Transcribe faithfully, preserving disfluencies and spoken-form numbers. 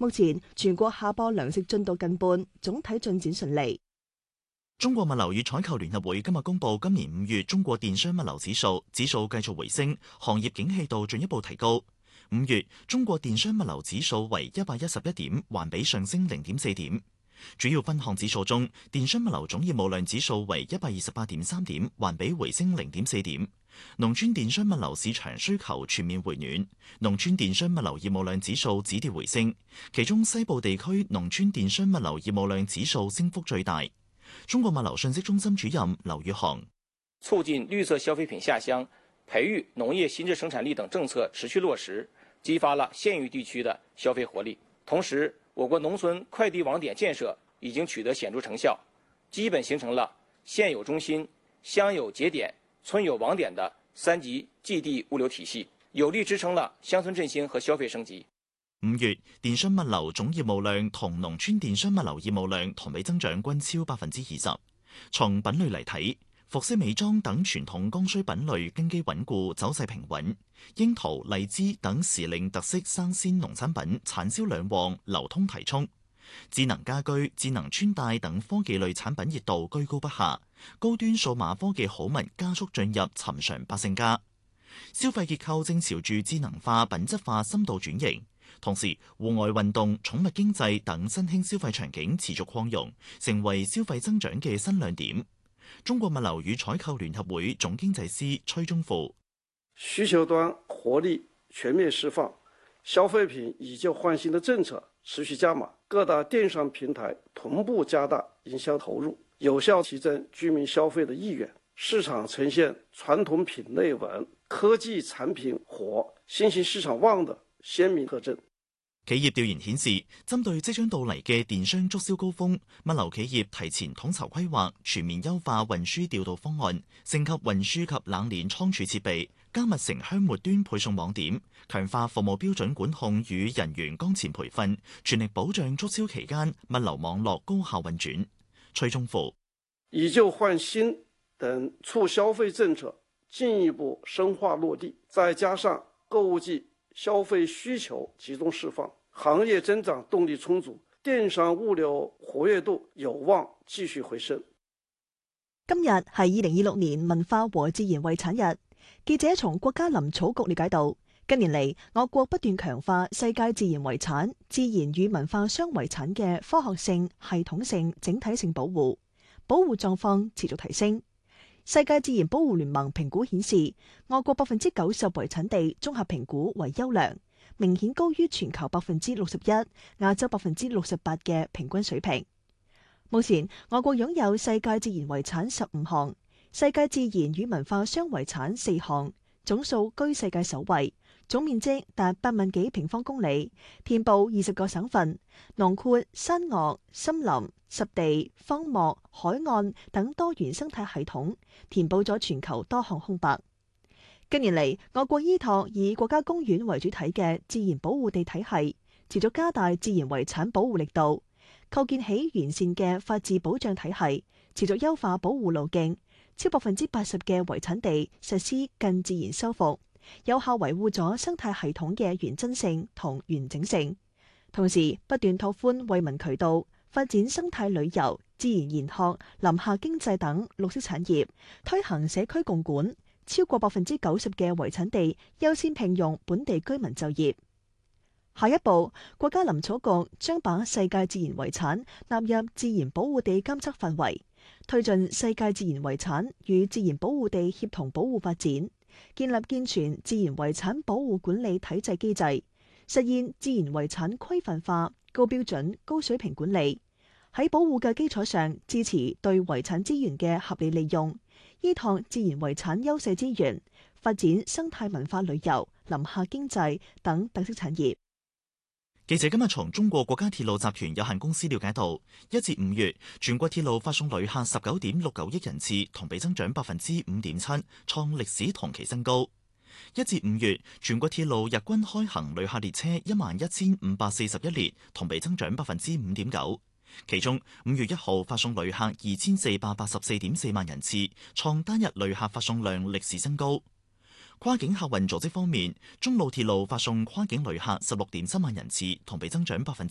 目前全國下播糧食進度近半，總體進展順利。 中國物流與採購聯合會今日公布今年五月中國電商物流指數，指數繼續回升，行業景氣度進一步提高。五月中國電商物流指數為一百一十一點，環比上升零點四點。主要分項指數中，電商物流總業務量指數為一百二十八點三點，環比回升零點四點。農村電商物流市場需求全面回暖，農村電商物流業務量指數止跌回升，其中西部地區農村電商物流業務量指數升幅最大。中國物流信息中心主任劉宇航： 促進綠色消費品下鄉、培育農業新質生產力等政策持續落實，激發了縣域地區的消費活力。同時，我國農村快遞網點建設已經取得顯著成效，基本形成了縣有中心、鄉有節點、村有網點的三級寄遞物流體系，有力支撐了鄉村振興和消費升級。 五月電商物流總業務量同農村電商物流業務量同比增長均超百分之二十。從品類嚟睇，服飾美妝等傳統剛需品類根基穩固，走勢平穩。櫻桃、荔枝等時令特色生鮮農產品產銷兩旺，流通提速。智能家居、智能穿戴等科技類產品熱度居高不下，高端數碼科技好物加速進入尋常百姓家。消費結構正朝住智能化、品質化深度轉型。同時，戶外運動、寵物經濟等新興消費場景持續擴容，成為消費增長嘅新亮點。中國物流與採購聯合會總經濟師崔忠富： 需求端活力全面釋放，消費品以舊換新的政策持續加碼，各大電商平台同步加大營銷投入，有效提振居民消費的意願。市場呈現傳統品類穩、科技產品火、新興市場旺的鮮明特徵。 企業調研顯示，針對即將到嚟嘅電商促銷高峰，物流企業提前統籌規劃，全面優化運輸調度方案，升級運輸及冷鏈倉儲設備，加密城鄉末端配送網點，強化服務標準管控與人員崗前培訓，全力保障促銷期間物流網絡高效運轉。崔忠富： 以舊換新等促消費政策進一步深化落地，再加上購物季消費需求集中釋放，行業增長動力充足，電商物流活躍度有望繼續回升。 今日係二零二六年文化和自然遺產日。記者從國家林草局了解到，近年嚟我國不斷強化世界自然遺產、自然與文化雙遺產嘅科學性、系統性、整體性保護，保護狀況持續提升。世界自然保護聯盟評估顯示，我國百分之九十遺產地綜合評估為優良，明顯高於全球百分之六十一、亞洲百分之六十八嘅平均水平。目前，我國擁有世界自然遺產十五項，世界自然與文化雙遺產四項，總數居世界首位，總面積達八萬幾平方公里，遍佈二十個省份，囊括山岳、森林、濕地、荒漠、海岸等多元生態系統，填補咗全球多項空白。近年嚟，我國依託以國家公園為主體嘅自然保護地體系，持續加大自然遺產保護力度，構建起完善嘅法治保障體系，持續優化保護路徑，超百分之八十嘅遺產地實施近自然修復，有效維護咗生態系統嘅原真性同完整性。同時，不斷拓寬惠民渠道，發展生態旅遊、自然研學、林下經濟等綠色產業，推行社區共管，超過百分之九十嘅遺產地優先聘用本地居民就業。下一步，國家林草局將把世界自然遺產納入自然保護地監測範圍，推進世界自然遺產與自然保護地協同保護發展，建立健全自然遺產保護管理體制機制，實現自然遺產規範化、高標準、高水平管理。喺保護嘅基礎上，支持對遺產資源嘅合理利用，依託自然遺產優勢資源，發展生態文化旅遊、林下經濟等特色產業。 記者今日從中國國家鐵路集團有限公司了解到，一至五月全國鐵路發送旅客十九點六九億人次，同比增長百分之五點七，創歷史同期新高。一至五月全國鐵路日均開行旅客列車一萬一千五百四十一列，同比增長百分之五點九。其中五月一號發送旅客二千四百八十四點四萬人次，創單日旅客發送量歷史新高。跨境客運組織方面，中路鐵路發送跨境旅客十六點三萬人次，同比增長百分之